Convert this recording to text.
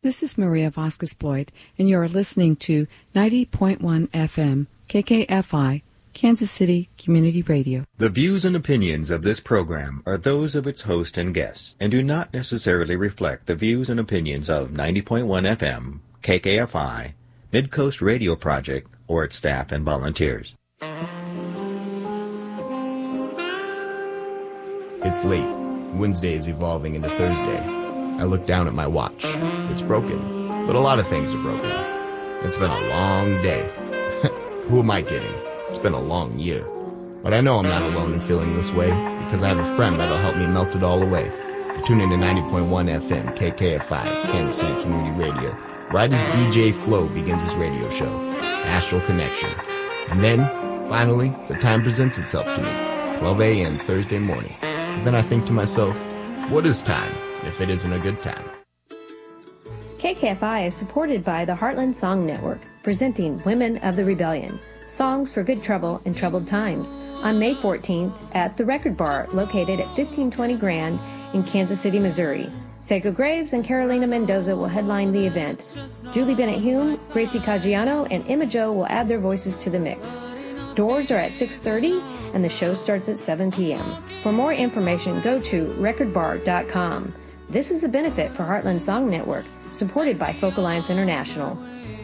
This is Maria Vasquez-Boyd, and you're listening to 90.1 FM, KKFI, Kansas City Community Radio. The views and opinions of this program are those of its host and guests, and do not necessarily reflect the views and opinions of 90.1 FM, KKFI, Midcoast Radio Project, or its staff and volunteers. It's late. Wednesday is evolving into Thursday. I look down at my watch. It's broken, but a lot of things are broken. It's been a long day. Who am I kidding? It's been a long year. But I know I'm not alone in feeling this way, because I have a friend that'll help me melt it all away. Tune in to 90.1 FM, KKFI, Kansas City Community Radio, right as DJ Flo begins his radio show, Astral Connection. And then, finally, the time presents itself to me, 12 a.m. Thursday morning. But then I think to myself, what is time if it isn't a good time? KKFI is supported by the Heartland Song Network, presenting Women of the Rebellion, songs for good trouble and troubled times, on May 14th at the Record Bar, located at 1520 Grand in Kansas City, Missouri. Seiko Graves and Carolina Mendoza will headline the event. Julie Bennett-Hume, Gracie Caggiano, and Emma Joe will add their voices to the mix. Doors are at 6:30, and the show starts at 7 p.m. For more information, go to recordbar.com. This is a benefit for Heartland Song Network, supported by Folk Alliance International.